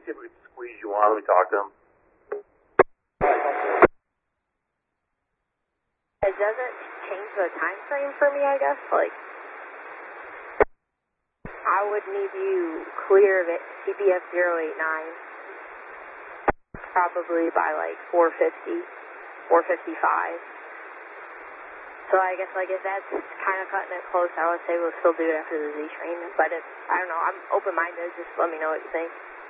see if we can squeeze you on. Let me talk to him. It doesn't change the time frame for me, I guess. Like, I would need you clear of it, CPF 089, probably by like 4:50, 4:55. So I guess like if that's kind of cutting it close, I would say we'll still do it after the Z train. But I don't know, I'm open-minded. Just let me know what you think.